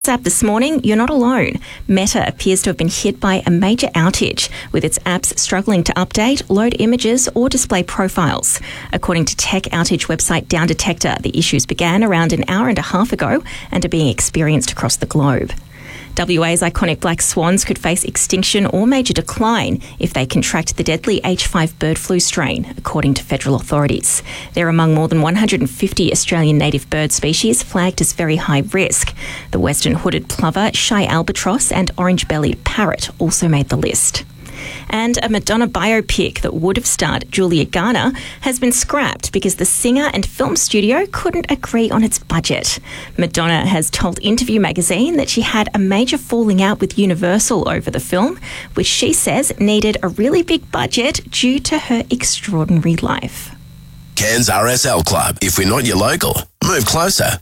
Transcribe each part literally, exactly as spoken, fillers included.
App this morning, you're not alone. Meta appears to have been hit by a major outage, with its apps struggling to update, load images or display profiles. According to tech outage website Down Detector, the issues began around an hour and a half ago and are being experienced across the globe. W A's iconic black swans could face extinction or major decline if they contract the deadly H five bird flu strain, according to federal authorities. They're among more than one hundred fifty Australian native bird species flagged as very high risk. The western hooded plover, shy albatross and orange-bellied parrot also made the list. And a Madonna biopic that would have starred Julia Garner has been scrapped because the singer and film studio couldn't agree on its budget. Madonna has told Interview magazine that she had a major falling out with Universal over the film, which she says needed a really big budget due to her extraordinary life. Cairns R S L Club. If we're not your local, move closer.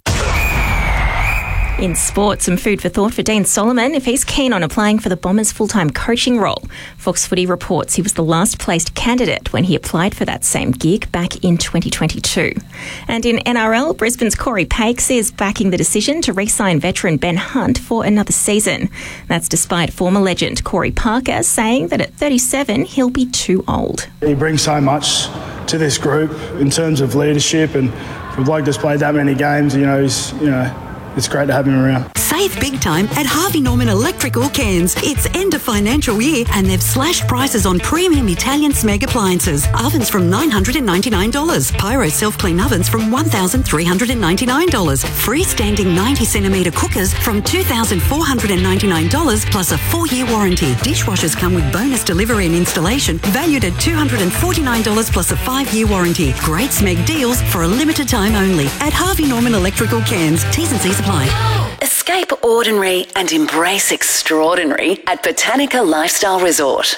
In sport, some food for thought for Dean Solomon if he's keen on applying for the Bombers' full-time coaching role. Fox Footy reports he was the last-placed candidate when he applied for that same gig back in twenty twenty-two. And in N R L, Brisbane's Corey Pakes is backing the decision to re-sign veteran Ben Hunt for another season. That's despite former legend Corey Parker saying that at thirty-seven he'll be too old. He brings so much to this group in terms of leadership, and for a bloke that's played that many games, you know, he's, you know, it's great to have him around. Save big time at Harvey Norman Electrical Cairns. It's end of financial year and they've slashed prices on premium Italian Smeg appliances. Ovens from nine hundred ninety-nine dollars. Pyro self-clean ovens from one thousand three hundred ninety-nine dollars. Freestanding ninety centimetre cookers from two thousand four hundred ninety-nine dollars plus a four-year warranty. Dishwashers come with bonus delivery and installation valued at two hundred forty-nine dollars plus a five-year warranty. Great Smeg deals for a limited time only at Harvey Norman Electrical Cairns. T's and C's apply. Escape ordinary and embrace extraordinary at Botanica Lifestyle Resort.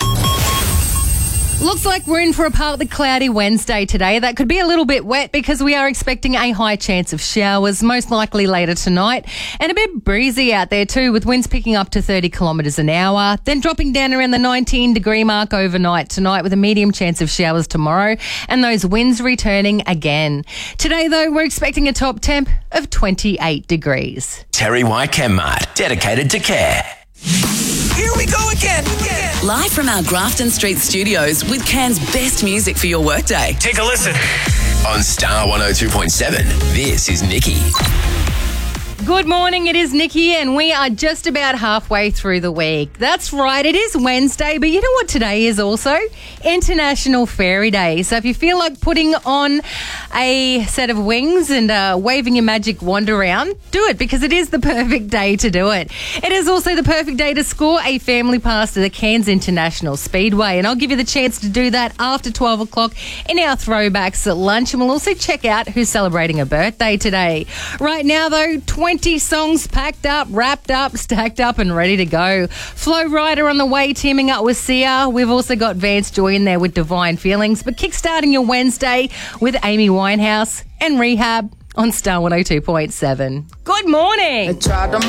Looks like we're in for a partly cloudy Wednesday today. That could be a little bit wet because we are expecting a high chance of showers, most likely later tonight. And a bit breezy out there too, with winds picking up to thirty kilometres an hour, then dropping down around the nineteen degree mark overnight tonight with a medium chance of showers tomorrow and those winds returning again. Today though, we're expecting a top temp of twenty-eight degrees. Terry White Chemmart, dedicated to care. Here we go again. again. Live from our Grafton Street studios with Cairns' best music for your workday. Take a listen. On Star one oh two point seven, this is Nikki. Good morning, it is Nikki and we are just about halfway through the week. That's right, it is Wednesday, but you know what today is also? International Fairy Day. So if you feel like putting on a set of wings and uh, waving your magic wand around, do it because it is the perfect day to do it. It is also the perfect day to score a family pass to the Cairns International Speedway, and I'll give you the chance to do that after twelve o'clock in our throwbacks at lunch, and we'll also check out who's celebrating a birthday today. Right now though, twenty songs packed up, wrapped up, stacked up and ready to go. Flo Rida on the way, teaming up with Sia. We've also got Vance Joy in there with Divine Feelings, but kickstarting your Wednesday with Amy Winehouse and Rehab on Star one oh two point seven. Good morning.